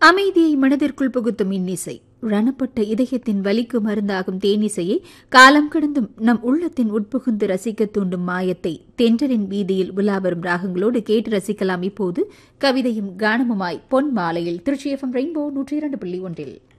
அமைதியை மனதிற்குள் புகுத்தும் இன்னிசை, ரணப்பட்ட இதயத்தின் வலிக்கு மருந்தாகும் தேனிசையை காலம் கடந்தும் நம் உள்ளத்தின் உட்புகுந்து ரசிக்க தூண்டும் மாயத்தை தென்றலின் வீதியில் உலாவரும் ராகங்களோடு கேட்டு ரசிக்கலாம். இப்போது கவிதையும் கானமுமாய் பொன் மாலையில் திருச்சி FM ரெயின்போ 102.1.